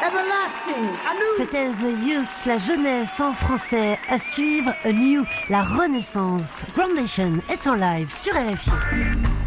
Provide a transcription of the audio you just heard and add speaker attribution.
Speaker 1: everlasting, anew.
Speaker 2: C'était The Youth, la jeunesse en français. À suivre, A New, la renaissance. Groundation est en live sur RFI.